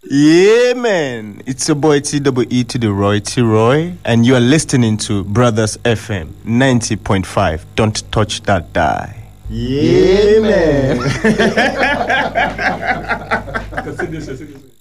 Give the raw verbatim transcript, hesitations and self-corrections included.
Yeah, man. It's your boy T W E to the Roy, T Roy, and you are listening to Brothers F M ninety point five. Don't touch that die. Yeah, man. Continue, continue.